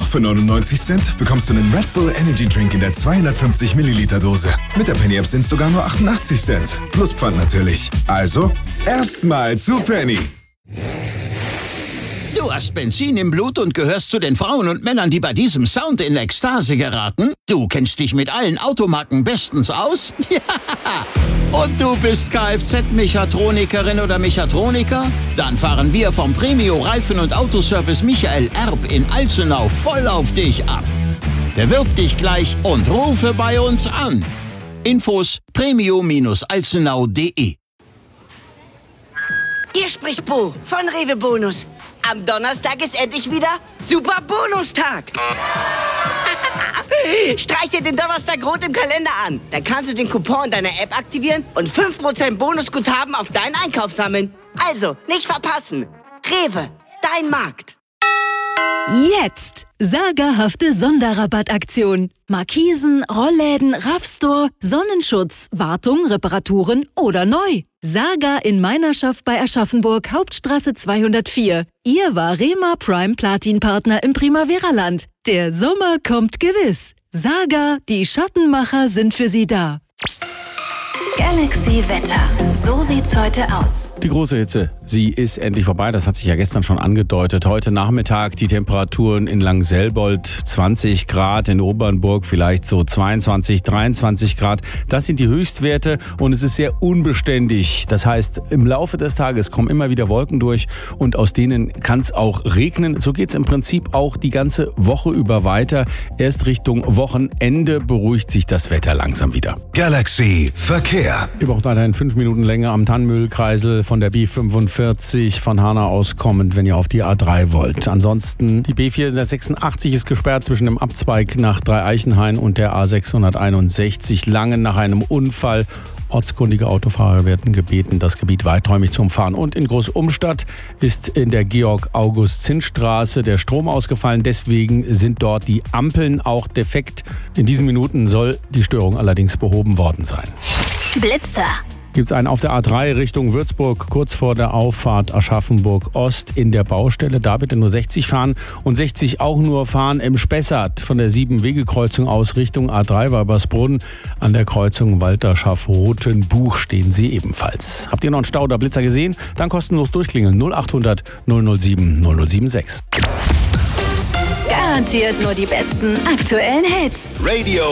für 99 Cent bekommst du einen Red Bull Energy Drink in der 250 Milliliter Dose. Mit der Penny App sind es sogar nur 88 Cent. Plus Pfand natürlich. Also, erstmal zu Penny. Du hast Benzin im Blut und gehörst zu den Frauen und Männern, die bei diesem Sound in Ekstase geraten? Du kennst dich mit allen Automarken bestens aus? Ja! Und du bist Kfz-Mechatronikerin oder Mechatroniker? Dann fahren wir vom Premio Reifen- und Autoservice Michael Erb in Alzenau voll auf dich ab. Bewirb dich gleich und rufe bei uns an. Infos premio-alzenau.de. Hier spricht Bo von Rewe Bonus. Am Donnerstag ist endlich wieder Super Bonustag. Streich dir den Donnerstag rot im Kalender an. Dann kannst du den Coupon in deiner App aktivieren und 5% Bonusguthaben auf deinen Einkauf sammeln. Also, nicht verpassen. Rewe, dein Markt. Jetzt! Sagerhafte Sonderrabattaktion. Markisen, Rollläden, Raffstore, Sonnenschutz, Wartung, Reparaturen oder neu. Saga in Meinerschaft bei Aschaffenburg, Hauptstraße 204. Ihr Varema Prime Platin Partner im Primavera-Land. Der Sommer kommt gewiss. Saga, die Schattenmacher sind für Sie da. Galaxy Wetter. So sieht's heute aus. Die große Hitze, sie ist endlich vorbei. Das hat sich ja gestern schon angedeutet. Heute Nachmittag die Temperaturen in Langselbold 20 Grad, in Obernburg vielleicht so 22, 23 Grad. Das sind die Höchstwerte und es ist sehr unbeständig. Das heißt, im Laufe des Tages kommen immer wieder Wolken durch und aus denen kann es auch regnen. So geht's im Prinzip auch die ganze Woche über weiter. Erst Richtung Wochenende beruhigt sich das Wetter langsam wieder. Galaxy Verkehr. Ihr braucht weiterhin 5 Minuten länger am Tannmühlkreisel von der B45 von Hanau aus kommend, wenn ihr auf die A3 wollt. Ansonsten die B486 ist gesperrt zwischen dem Abzweig nach Dreieichenhain und der A661 Langen nach einem Unfall. Ortskundige Autofahrer werden gebeten, das Gebiet weiträumig zu umfahren. Und in Großumstadt ist in der Georg-August-Zinn-Straße der Strom ausgefallen. Deswegen sind dort die Ampeln auch defekt. In diesen Minuten soll die Störung allerdings behoben worden sein. Blitzer. Gibt es einen auf der A3 Richtung Würzburg, kurz vor der Auffahrt Aschaffenburg Ost in der Baustelle. Da bitte nur 60 fahren und 60 auch nur fahren im Spessart von der 7-Wege-Kreuzung aus Richtung A3 Weibersbrunn. An der Kreuzung Walterschaff-Rotenbuch stehen sie ebenfalls. Habt ihr noch einen Stau oder Blitzer gesehen? Dann kostenlos durchklingeln 0800 007 076. Garantiert nur die besten aktuellen Hits. Radio